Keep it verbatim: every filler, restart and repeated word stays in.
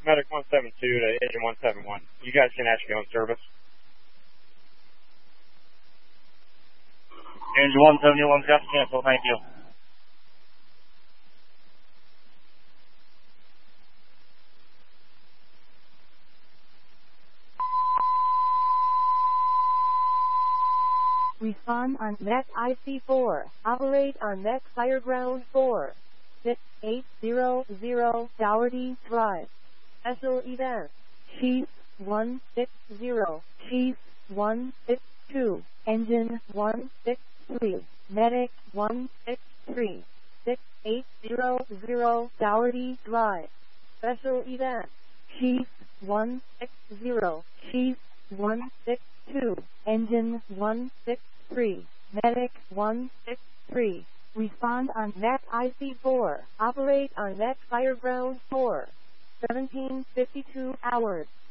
Medic one seven two to Engine one seven one. You guys can actually go in service. Engine one seven one, got to cancel, thank you. Respond on Mech I C four. Operate on Mech Fireground four. six eight zero zero Dougherty Drive. Special event. Chief one six zero. Chief one six two. Engine one six three. Medic one six three. six eight zero zero Dougherty Drive. Special event. Chief one six zero. Chief one six two. Engine one six three. Medic one six three. Respond on Mech I C four. Operate on Mech Fireground four. seventeen fifty-two hours.